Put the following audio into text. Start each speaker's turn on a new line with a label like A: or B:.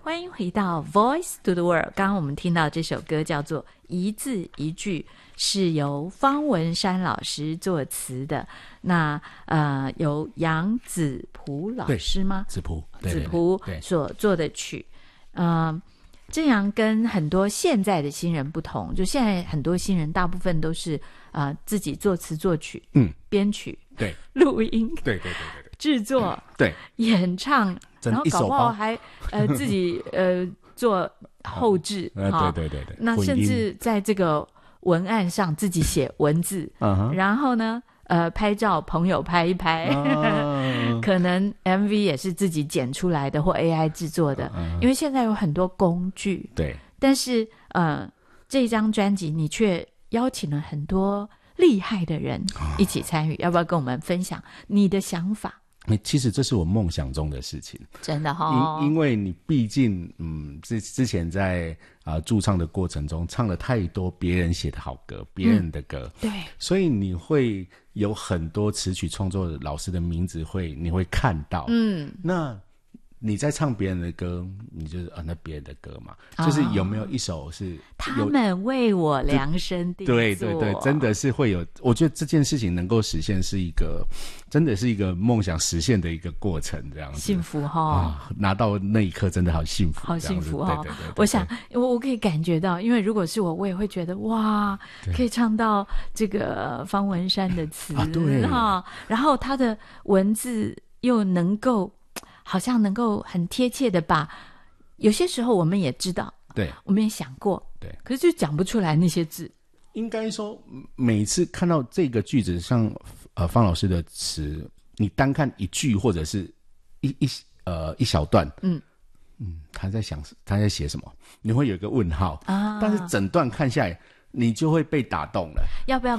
A: 欢迎回到 Voice to the World。 刚刚我们听到这首歌叫做一字一句，是由方文山老师作词的，那由杨子璞老师吗？
B: 子璞
A: 所做的曲。这样跟很多现在的新人不同，就现在很多新人大部分都是自己作词作曲，编曲，
B: 对，
A: 录音，
B: 对，
A: 制作，
B: 对，
A: 演唱，然后搞不好还自己做后制，
B: 对，
A: 那甚至在这个文案上自己写文字，然后呢拍照朋友拍一拍，可能 MV 也是自己剪出来的或 AI 制作的，因为现在有很多工具，
B: 对，
A: 但是这张专辑你却邀请了很多厉害的人一起参与，要不要跟我们分享你的想法？
B: 其实这是我梦想中的事情，
A: 真的
B: 因为你毕竟之前在驻唱的过程中唱了太多别人写的好歌，别人的歌，
A: 对，
B: 所以你会有很多词曲创作的老师的名字你会看到，那你在唱别人的歌，你就是那别人的歌嘛，就是有没有一首是
A: 他们为我量身定做，
B: 对，真的是会有。我觉得这件事情能够实现，是一个真的是一个梦想实现的一个过程，这样子
A: 幸福
B: 拿到那一刻真的好幸福，
A: 好幸福
B: 对，
A: 我想我可以感觉到，因为如果是我也会觉得哇，可以唱到这个方文山的词
B: 对
A: 然后他的文字又能够好像能够很贴切的把，有些时候我们也知道，
B: 对，
A: 我们也想过，
B: 对，
A: 可是就讲不出来那些字。
B: 应该说每次看到这个句子，像方老师的词，你单看一句或者是一小段，他在写什么，你会有一个问号但是整段看下来你就会被打动了。
A: 要不要